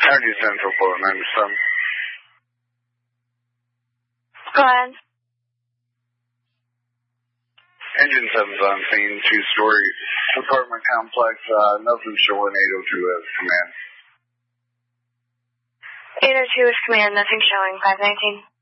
Energy Central, Port 97. Go ahead. Engine 7's on scene, 2-story apartment complex, nothing showing 802 as command. 802 is command, nothing showing, 519.